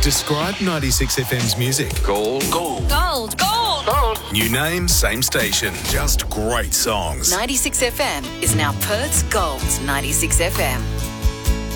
Describe 96 FM's music. Gold. Gold. Gold. Gold. New name, same station. Just great songs. 96 FM is now Perth's Gold 96 FM.